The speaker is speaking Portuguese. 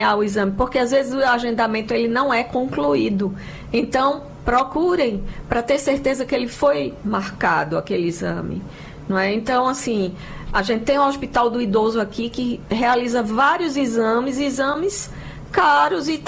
o exame, porque às vezes o agendamento ele não é concluído. Então, procurem para ter certeza que ele foi marcado, aquele exame. Não é? Então, assim, a gente tem o Hospital do Idoso aqui que realiza vários exames caros e